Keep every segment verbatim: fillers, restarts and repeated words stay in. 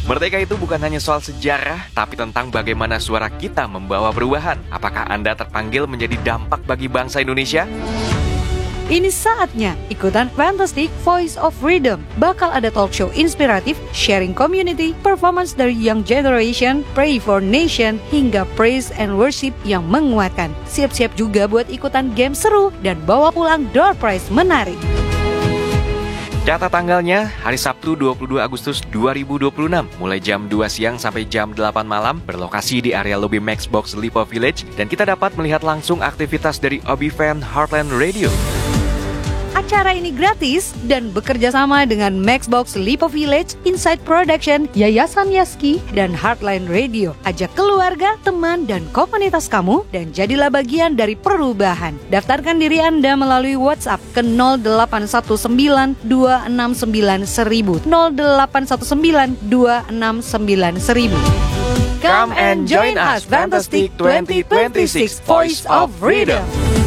Merdeka itu bukan hanya soal sejarah, tapi tentang bagaimana suara kita membawa perubahan. Apakah Anda terpanggil menjadi dampak bagi bangsa Indonesia? Ini saatnya ikutan Fantastic Voice of Freedom. Bakal ada talk show inspiratif, sharing community, performance dari young generation, pray for nation, hingga praise and worship yang menguatkan. Siap-siap juga buat ikutan game seru dan bawa pulang door prize menarik. Catat tanggalnya, hari Sabtu dua puluh dua Agustus dua ribu dua puluh enam, mulai jam dua siang sampai jam delapan malam, berlokasi di area lobi Maxbox Lipo Village, dan kita dapat melihat langsung aktivitas dari Obi Fan Heartland Radio. Acara ini gratis dan bekerja sama dengan Maxbox Lipo Village, Inside Production, Yayasan Yaski, dan Heartline Radio. Ajak keluarga, teman, dan komunitas kamu dan jadilah bagian dari perubahan. Daftarkan diri Anda melalui WhatsApp ke nol delapan satu sembilan dua enam sembilan seribu nol delapan satu sembilan dua enam sembilan seribu. Come and join us, Fantastic twenty twenty-six Voice of Freedom.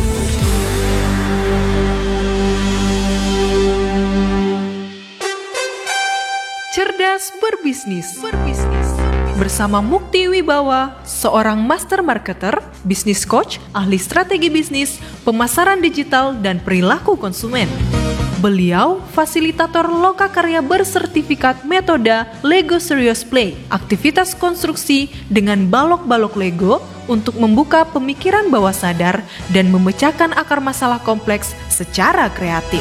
Cerdas berbisnis. Berbisnis. Bersama Mukti Wibawa, seorang master marketer, bisnis coach, ahli strategi bisnis, pemasaran digital, dan perilaku konsumen. Beliau fasilitator lokakarya bersertifikat metode Lego Serious Play, aktivitas konstruksi dengan balok-balok Lego untuk membuka pemikiran bawah sadar dan memecahkan akar masalah kompleks secara kreatif.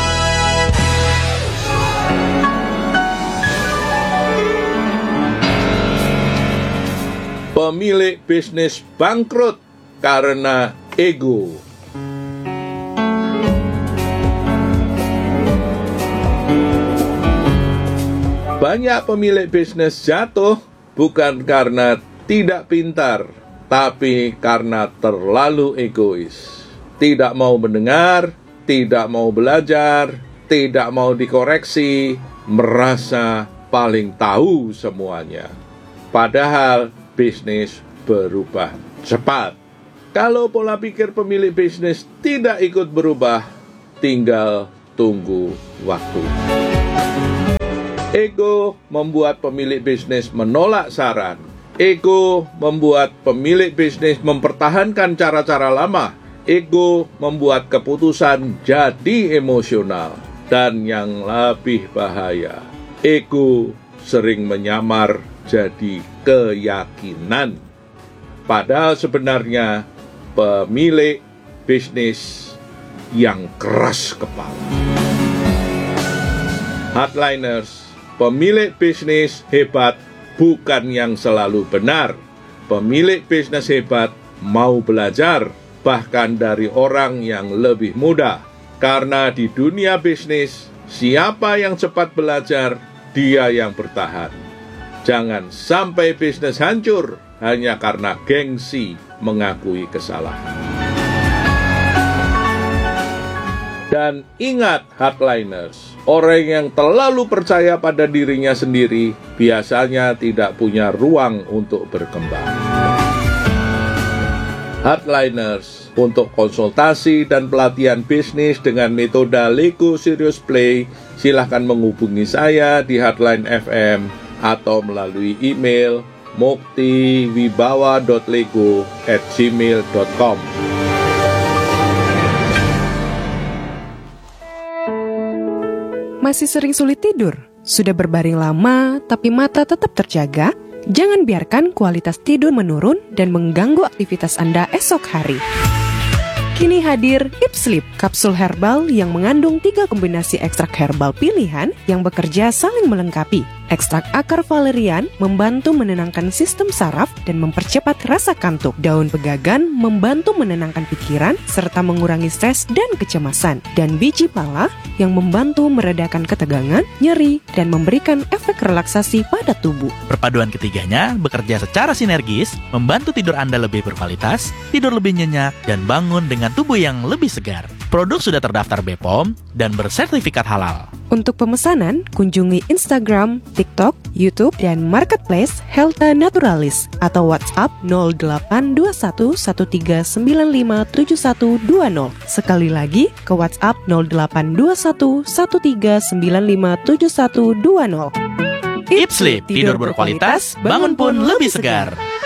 Pemilik bisnis bangkrut karena ego. Banyak pemilik bisnis jatuh bukan karena tidak pintar, tapi karena terlalu egois. Tidak mau mendengar, tidak mau belajar, tidak mau dikoreksi, merasa paling tahu semuanya. Padahal bisnis berubah cepat. Kalau pola pikir pemilik bisnis tidak ikut berubah, tinggal tunggu waktu. Ego membuat pemilik bisnis menolak saran. Ego membuat pemilik bisnis mempertahankan cara-cara lama. Ego membuat keputusan jadi emosional. Dan yang lebih bahaya, ego sering menyamar jadi keyakinan. Padahal sebenarnya pemilik bisnis yang keras kepala. Hardliners, pemilik bisnis hebat bukan yang selalu benar. Pemilik bisnis hebat mau belajar bahkan dari orang yang lebih muda. Karena di dunia bisnis, siapa yang cepat belajar, dia yang bertahan. Jangan sampai bisnis hancur hanya karena gengsi mengakui kesalahan. Dan ingat hardliners, orang yang terlalu percaya pada dirinya sendiri biasanya tidak punya ruang untuk berkembang. Hardliners, untuk konsultasi dan pelatihan bisnis dengan metode Lego Serious Play, silahkan menghubungi saya di Hardline F M atau melalui email muktiwibawa dot lego at gmail dot com. Masih sering sulit tidur? Sudah berbaring lama tapi mata tetap terjaga? Jangan biarkan kualitas tidur menurun dan mengganggu aktivitas Anda esok hari. Kini hadir Ipsleep, kapsul herbal yang mengandung tiga kombinasi ekstrak herbal pilihan yang bekerja saling melengkapi. Ekstrak akar valerian membantu menenangkan sistem saraf dan mempercepat rasa kantuk. Daun pegagan membantu menenangkan pikiran serta mengurangi stres dan kecemasan. Dan biji pala yang membantu meredakan ketegangan, nyeri, dan memberikan efek relaksasi pada tubuh. Perpaduan ketiganya bekerja secara sinergis, membantu tidur Anda lebih berkualitas, tidur lebih nyenyak, dan bangun dengan tubuh yang lebih segar. Produk sudah terdaftar B P O M dan bersertifikat halal. Untuk pemesanan, kunjungi Instagram, TikTok, YouTube, dan Marketplace Healtha Naturalis atau WhatsApp nol delapan dua satu satu tiga sembilan lima tujuh satu dua nol. Sekali lagi ke WhatsApp nol delapan dua satu satu tiga sembilan lima tujuh satu dua nol. Eat Sleep, tidur berkualitas, bangun pun lebih segar.